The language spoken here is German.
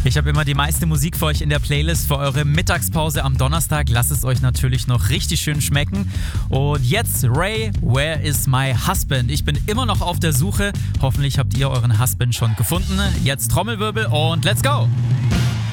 Ich habe immer die meiste Musik für euch in der Playlist für eure Mittagspause am Donnerstag. Lasst es euch natürlich noch richtig schön schmecken. Und jetzt Ray, Where is my husband? Ich bin immer noch auf der Suche. Hoffentlich habt ihr euren Husband schon gefunden. Jetzt Trommelwirbel und let's go!